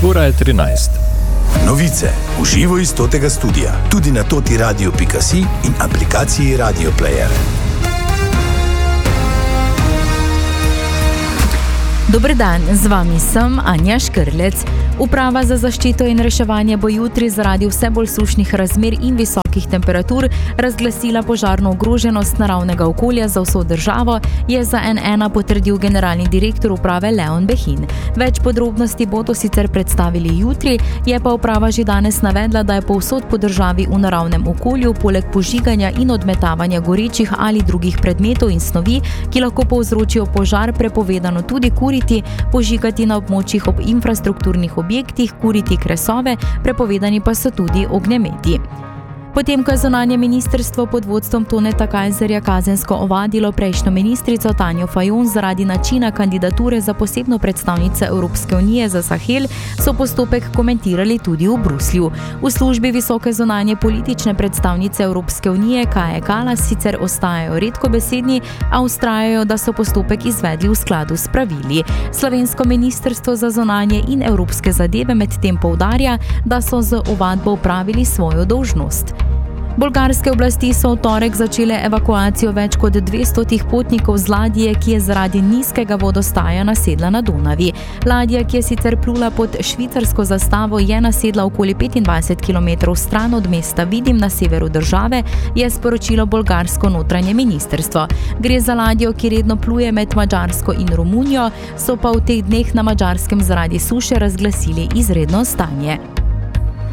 Ura je 13. Novice v živo iz totega studia, tudi na totiradio.si in aplikaciji Radio Player. Dober dan, z vami sem Anja Škrlec. Uprava za zaščito in reševanje bo jutri zaradi vse bolj sušnih razmer in visokih temperatur razglasila požarno ogroženost naravnega okolja za vso državo, je za N1 potrdil generalni direktor uprave Leon Behin. Več podrobnosti bodo sicer predstavili jutri, je pa uprava že danes navedla, da je povsod po državi v naravnem okolju poleg požiganja in odmetavanja gorečih ali drugih predmetov in snovi, ki lahko povzročijo požar, prepovedano tudi kuriti, požigati na območjih ob infrastrukturnih objektih, kuriti kresove, prepovedani pa so tudi ognjemeti. Potem, ko je zunanje ministrstvo pod vodstvom Toneta Kajzerja kazensko ovadilo prejšnjo ministrico Tanjo Fajon zaradi načina kandidature za posebno predstavnico Evropske unije za Sahel, so postopek komentirali tudi v Bruslju. V službi visoke zunanje politične predstavnice Evropske unije Kaje Kallas sicer ostajajo redkobesedni, a vztrajajo, da so postopek izvedli v skladu s pravili. Slovensko ministrstvo za zunanje in evropske zadeve medtem poudarja, da so z ovadbo opravili svojo dolžnost. Bolgarske oblasti so v torek začele evakuacijo več kot 200 potnikov z ladje, ki je zaradi nizkega vodostaja nasedla na Donavi. Ladja, ki je sicer plula pod švicarsko zastavo, je nasedla okoli 25 km stran od mesta Vidim na severu države, je sporočilo bolgarsko notranje ministrstvo. Gre za ladjo, ki redno pluje med Madžarsko in Romunijo, so pa v teh dneh na Madžarskem zaradi suše razglasili izredno stanje.